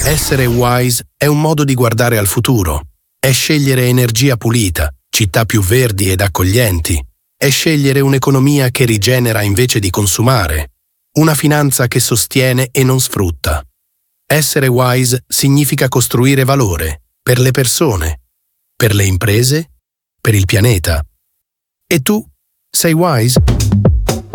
Essere wise è un modo di guardare al futuro. È scegliere energia pulita, città più verdi ed accoglienti. È scegliere un'economia che rigenera invece di consumare. Una finanza che sostiene e non sfrutta. Essere wise significa costruire valore per le persone, per le imprese, per il pianeta. E tu sei wise?